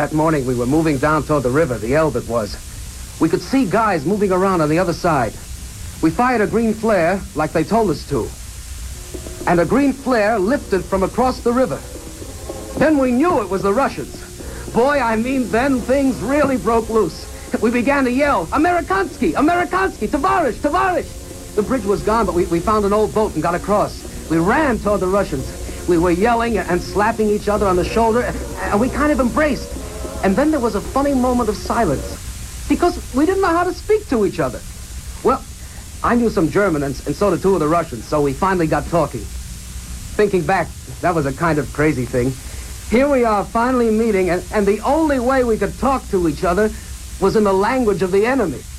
That morning we were moving down toward the river, the Elbe it was. We could see guys moving around on the other side. We fired a green flare like they told us to. And a green flare lifted from across the river. Then we knew it was the Russians. Boy, I mean, then things really broke loose. We began to yell, Amerikansky, Amerikansky, Tavarish, Tavarish. The bridge was gone, but we found an old boat and got across. We ran toward the Russians. We were yelling and slapping each other on the shoulder, and we kind of embraced. And then there was a funny moment of silence, because we didn't know how to speak to each other. Well, I knew some German, and so did two of the Russians, so we finally got talking. Thinking back, that was a kind of crazy thing. Here we are finally meeting, and the only way we could talk to each other was in the language of the enemy.